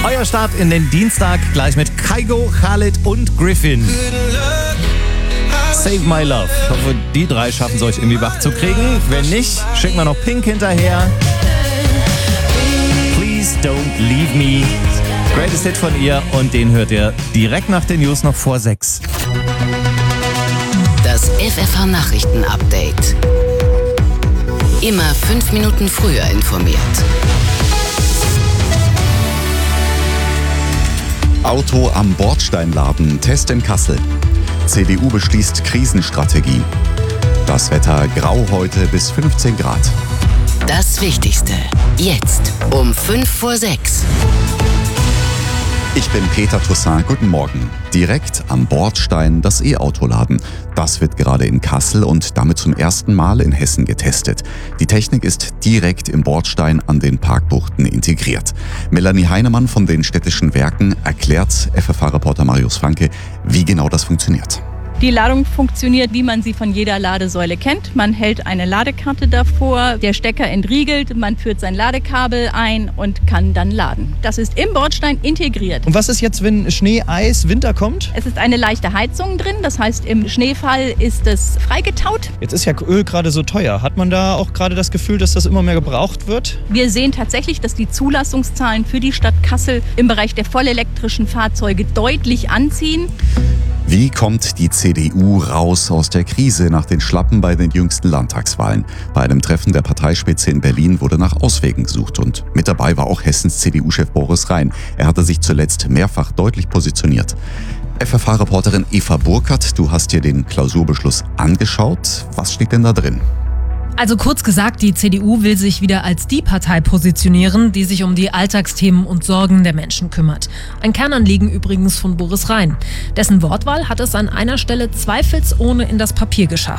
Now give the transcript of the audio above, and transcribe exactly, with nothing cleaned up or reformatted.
Euer Start in den Dienstag gleich mit Kygo, Khalid und Griffin. Save My Love. Ich hoffe, die drei schaffen es euch irgendwie wach zu kriegen. Wenn nicht, schicken wir noch Pink hinterher. Please Don't Leave Me. Greatest Hit von ihr und den hört ihr direkt nach den News noch vor sechs. Das F F H-Nachrichten-Update. Immer fünf Minuten früher informiert. Auto am Bordsteinladen, Test in Kassel. C D U beschließt Krisenstrategie. Das Wetter grau heute bis fünfzehn Grad. Das Wichtigste jetzt um fünf vor sechs. Ich bin Peter Toussaint, guten Morgen. Direkt am Bordstein das E-Auto-Laden. Das wird gerade in Kassel und damit zum ersten Mal in Hessen getestet. Die Technik ist direkt im Bordstein an den Parkbuchten integriert. Melanie Heinemann von den Städtischen Werken erklärt F F H-Reporter Marius Franke, wie genau das funktioniert. Die Ladung funktioniert, wie man sie von jeder Ladesäule kennt. Man hält eine Ladekarte davor, der Stecker entriegelt, man führt sein Ladekabel ein und kann dann laden. Das ist im Bordstein integriert. Und was ist jetzt, wenn Schnee, Eis, Winter kommt? Es ist eine leichte Heizung drin, das heißt, im Schneefall ist es freigetaut. Jetzt ist ja Öl gerade so teuer. Hat man da auch gerade das Gefühl, dass das immer mehr gebraucht wird? Wir sehen tatsächlich, dass die Zulassungszahlen für die Stadt Kassel im Bereich der vollelektrischen Fahrzeuge deutlich anziehen. Wie kommt die C D U raus aus der Krise nach den Schlappen bei den jüngsten Landtagswahlen? Bei einem Treffen der Parteispitze in Berlin wurde nach Auswegen gesucht und mit dabei war auch Hessens C D U-Chef Boris Rhein. Er hatte sich zuletzt mehrfach deutlich positioniert. F F H-Reporterin Eva Burkhardt, du hast dir den Klausurbeschluss angeschaut. Was steht denn da drin? Also kurz gesagt, die C D U will sich wieder als die Partei positionieren, die sich um die Alltagsthemen und Sorgen der Menschen kümmert. Ein Kernanliegen übrigens von Boris Rhein. Dessen Wortwahl hat es an einer Stelle zweifelsohne in das Papier geschafft.